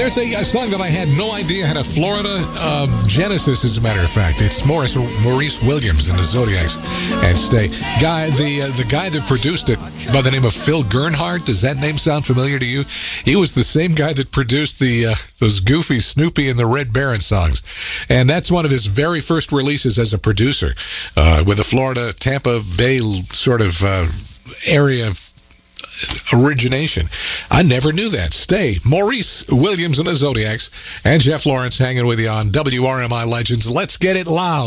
There's a song that I had no idea had a Florida genesis, as a matter of fact. It's Maurice Williams and the Zodiacs. And Stay. The guy that produced it, by the name of Phil Gernhardt, does that name sound familiar to you? He was the same guy that produced those goofy Snoopy and the Red Baron songs. And that's one of his very first releases as a producer, with the Florida, Tampa Bay sort of area origination. I never knew that. Stay. Maurice Williams and the Zodiacs and Jeff Lawrence hanging with you on WRMI Legends. Let's get it loud.